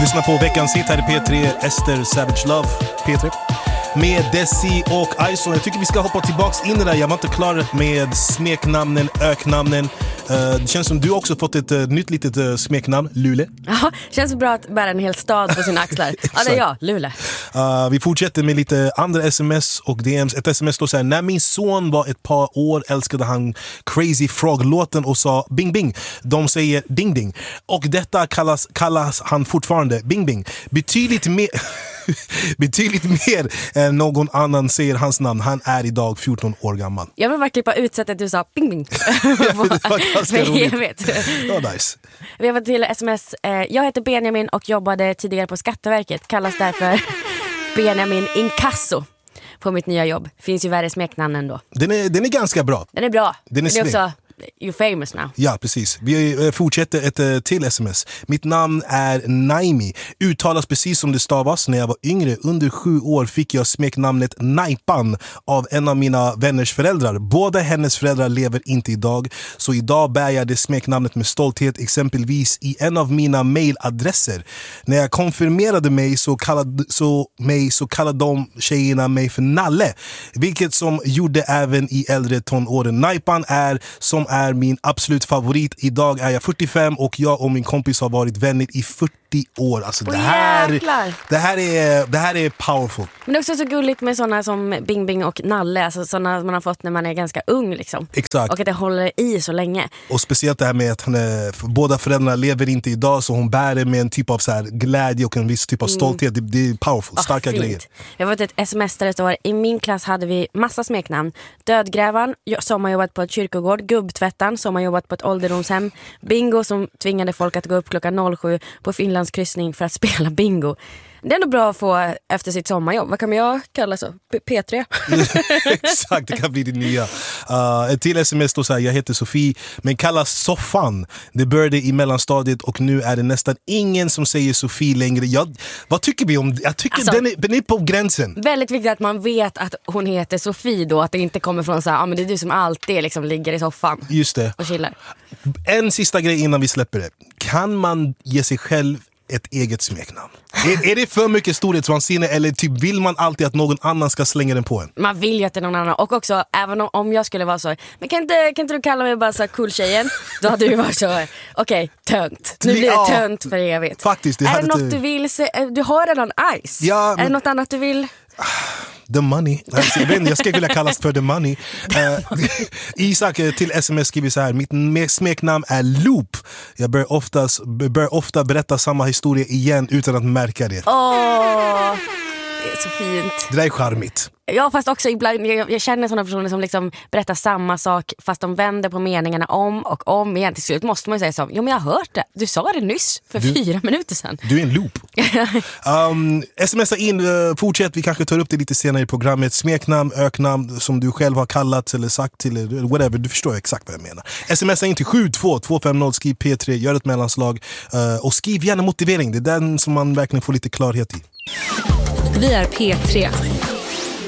Lyssna på veckans hit här i P3, Ester Savage Love, P3. Med Desi och Ison. Jag tycker vi ska hoppa tillbaks in i det där. Jag var inte klar med smeknamnen, öknamnen. Det känns som du också fått ett nytt litet smeknamn, Lule. Ja, känns bra att bära en hel stad på sina axlar. Ja, det är jag, Lule. Vi fortsätter med lite andra sms och DMs. Ett sms då så här: när min son var ett par år älskade han Crazy Frog-låten och sa bing bing. De säger ding ding. Och detta kallas han fortfarande bing bing. Betydligt mer än någon annan säger hans namn. Han är idag 14 år gammal. Jag vill bara klippa ut sättet du sa bing bing. Det var ganska roligt. Jag vet. Ja, nice. Vi har fått till sms. Jag heter Benjamin och jobbade tidigare på Skatteverket. Kallas därför Benjamin Inkasso på mitt nya jobb. Finns ju värre smeknamn ändå. Den är ganska bra. Den är bra. Den är också you're famous now. Ja, precis. Vi fortsätter ett till sms. Mitt namn är Naimi. Uttalas precis som det stavas. När jag var yngre, under 7 år, fick jag smeknamnet Naipan av en av mina vänners föräldrar. Båda hennes föräldrar lever inte idag. Så idag bär jag det smeknamnet med stolthet, exempelvis i en av mina mailadresser. När jag konfirmerade mig så kallade de tjejerna mig för Nalle. Vilket som gjorde även i äldre tonåren. Naipan är min absolut favorit. Idag är jag 45 och jag och min kompis har varit vänner i 40 år. Alltså det här är powerful. Men det är också så gulligt med sådana som Bing Bing och Nalle. Alltså sådana man har fått när man är ganska ung liksom. Exakt. Och att det håller i så länge. Och speciellt det här med att båda föräldrarna lever inte idag, så hon bär det med en typ av så här glädje och en viss typ av stolthet. Det är powerful, starka grejer. Jag har fått ett sms där det står: i min klass hade vi massa smeknamn. Dödgrävan, som har jobbat på ett kyrkogård. Gubbtvättan, som har jobbat på ett ålderdomshem. Bingo, som tvingade folk att gå upp klockan 07 på Finlands kryssning för att spela bingo. Det är ändå bra att få efter sitt sommarjobb. Vad kan jag kalla så? P3? Exakt, det kan bli det nya. Ett till sms då så här: jag heter Sofie men kallas Soffan. Det började i mellanstadiet och nu är det nästan ingen som säger Sofie längre. Vad tycker vi om? Jag tycker alltså, den är på gränsen. Väldigt viktigt att man vet att hon heter Sofie då. Att det inte kommer från så här, men det är du som alltid liksom ligger i soffan. Just det. Och chillar. En sista grej innan vi släpper det. Kan man ge sig själv ett eget smeknamn? Är det för mycket storhetsvansinne eller typ vill man alltid att någon annan ska slänga den på en? Man vill ju att det är någon annan. Och också, även om jag skulle vara så, men kan inte du kalla mig bara så cool tjejen? Då hade du varit så, okej, tönt. Nu blir det tönt för evigt. Faktiskt. Är det något du vill se? Du har redan Ice. Ja, är det något annat du vill? The money. Jag ska vilja kallas för the money. Isak till sms skriver så här: mitt smeknamn är Loop. Jag bör ofta berätta samma historia igen utan att märka det. Det är så fint. Det där är charmigt. Ja, fast också ibland, jag känner sådana personer som liksom berättar samma sak fast de vänder på meningarna om och om igen. Till slut måste man ju säga så: jo men jag har hört det. Du sa det nyss för 4 minuter sedan. Du är en loop. Smsa in, fortsätt, vi kanske tar upp det lite senare i programmet. Smeknamn, öknamn som du själv har kallat eller sagt till eller whatever, du förstår exakt vad jag menar. Smsa in till 72250, skriv P3, gör ett mellanslag och skriv gärna motivering. Det är den som man verkligen får lite klarhet i. Vi är P3.